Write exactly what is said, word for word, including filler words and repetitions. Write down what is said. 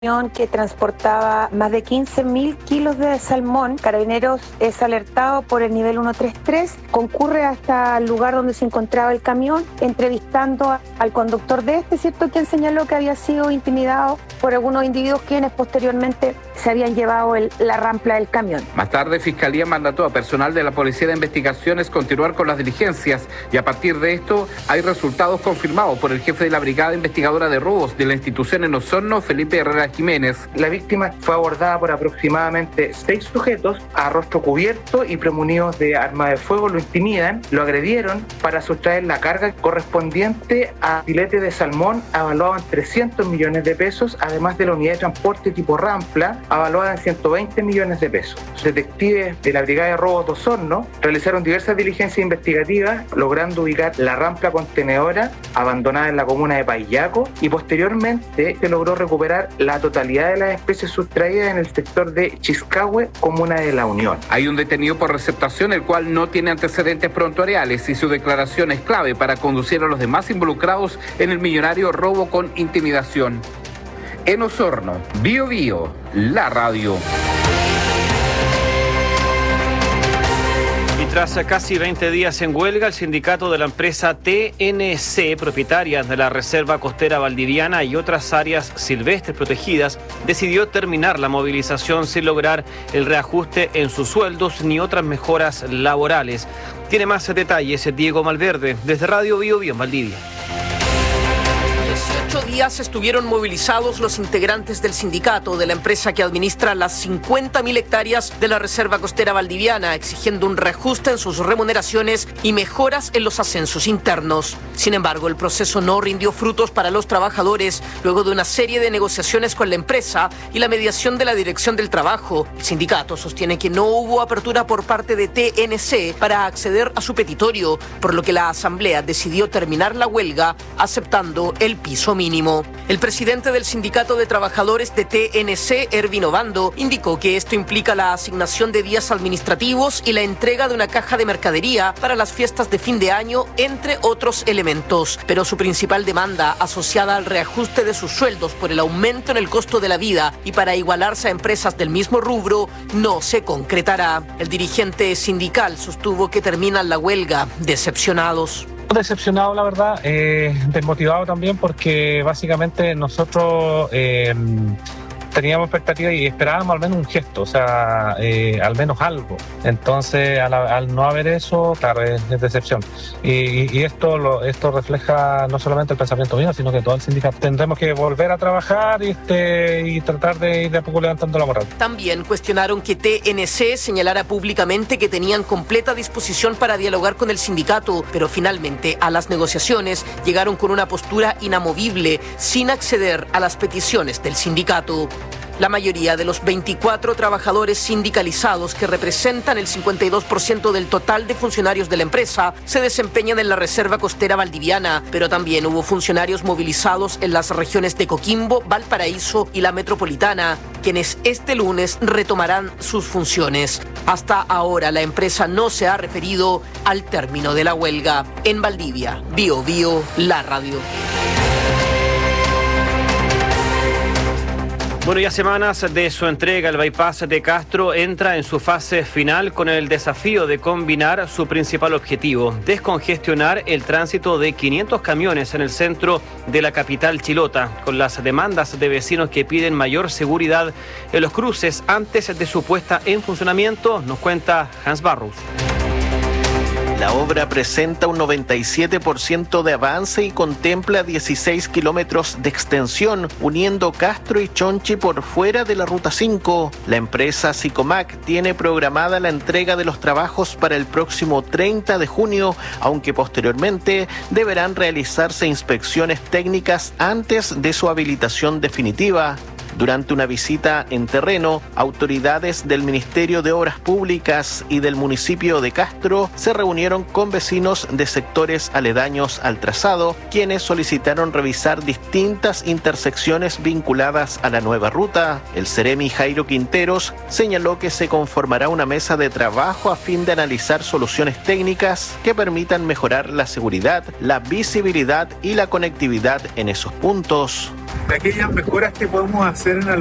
que transportaba más de quince mil kilos de salmón. Carabineros es alertado por el nivel ciento treinta y tres, concurre hasta el lugar donde se encontraba el camión, entrevistando al conductor de este, ¿cierto?, quien señaló que había sido intimidado por algunos individuos quienes posteriormente se habían llevado el, la rampla del camión. Más tarde, Fiscalía mandató a personal de la Policía de Investigaciones continuar con las diligencias y a partir de esto hay resultados confirmados por el jefe de la Brigada Investigadora de Robos de la institución en Osorno, Felipe Herrera Jiménez. La víctima fue abordada por aproximadamente seis sujetos a rostro cubierto y premunidos de arma de fuego, lo intimidan, lo agredieron para sustraer la carga correspondiente a filete de salmón avaluado en trescientos millones de pesos, además de la unidad de transporte tipo rampla avaluada en ciento veinte millones de pesos. Detectives de la Brigada de Robos de Osorno realizaron diversas diligencias investigativas, logrando ubicar la rampla contenedora abandonada en la comuna de Paillaco y posteriormente se logró recuperar la totalidad de las especies sustraídas en el sector de Chiscahue, comuna de La Unión. Hay un detenido por receptación, el cual no tiene antecedentes prontuariales y su declaración es clave para conducir a los demás involucrados en el millonario robo con intimidación. En Osorno, Bio Bio, la radio. Tras casi veinte días en huelga, el sindicato de la empresa T N C, propietaria de la Reserva Costera Valdiviana y otras áreas silvestres protegidas, decidió terminar la movilización sin lograr el reajuste en sus sueldos ni otras mejoras laborales. Tiene más detalles Diego Malverde, desde Radio Bio Bio en Valdivia. dieciocho días estuvieron movilizados los integrantes del sindicato de la empresa que administra las cincuenta mil hectáreas de la Reserva Costera Valdiviana, exigiendo un reajuste en sus remuneraciones y mejoras en los ascensos internos. Sin embargo, el proceso no rindió frutos para los trabajadores luego de una serie de negociaciones con la empresa y la mediación de la Dirección del Trabajo. El sindicato sostiene que no hubo apertura por parte de T N C para acceder a su petitorio, por lo que la asamblea decidió terminar la huelga aceptando el piso mínimo. El presidente del Sindicato de Trabajadores de T N C, Ervin Obando, indicó que esto implica la asignación de días administrativos y la entrega de una caja de mercadería para las fiestas de fin de año, entre otros elementos. Pero su principal demanda, asociada al reajuste de sus sueldos por el aumento en el costo de la vida y para igualarse a empresas del mismo rubro, no se concretará. El dirigente sindical sostuvo que terminan la huelga decepcionados. Decepcionado, la verdad, eh, desmotivado también porque básicamente nosotros eh, teníamos expectativas y esperábamos al menos un gesto, o sea, eh, al menos algo. Entonces, al, al no haber eso, claro, es, es decepción. Y, y esto lo, esto refleja no solamente el pensamiento mío, sino que todo el sindicato. Tendremos que volver a trabajar y, este, y tratar de ir de a poco levantando la moral. También cuestionaron que T N C señalara públicamente que tenían completa disposición para dialogar con el sindicato, pero finalmente a las negociaciones llegaron con una postura inamovible, sin acceder a las peticiones del sindicato. La mayoría de los veinticuatro trabajadores sindicalizados, que representan el cincuenta y dos por ciento del total de funcionarios de la empresa, se desempeñan en la Reserva Costera Valdiviana, pero también hubo funcionarios movilizados en las regiones de Coquimbo, Valparaíso y la Metropolitana, quienes este lunes retomarán sus funciones. Hasta ahora la empresa no se ha referido al término de la huelga. En Valdivia, Bio Bio, la radio. Bueno, ya semanas de su entrega, el bypass de Castro entra en su fase final con el desafío de combinar su principal objetivo: descongestionar el tránsito de quinientos camiones en el centro de la capital chilota, con las demandas de vecinos que piden mayor seguridad en los cruces antes de su puesta en funcionamiento, nos cuenta Hans Barros. La obra presenta un noventa y siete por ciento de avance y contempla dieciséis kilómetros de extensión, uniendo Castro y Chonchi por fuera de la Ruta cinco. La empresa Sicomac tiene programada la entrega de los trabajos para el próximo treinta de junio, aunque posteriormente deberán realizarse inspecciones técnicas antes de su habilitación definitiva. Durante una visita en terreno, autoridades del Ministerio de Obras Públicas y del municipio de Castro se reunieron con vecinos de sectores aledaños al trazado, quienes solicitaron revisar distintas intersecciones vinculadas a la nueva ruta. El Seremi Jairo Quinteros señaló que se conformará una mesa de trabajo a fin de analizar soluciones técnicas que permitan mejorar la seguridad, la visibilidad y la conectividad en esos puntos. de aquellas mejoras que podemos hacer en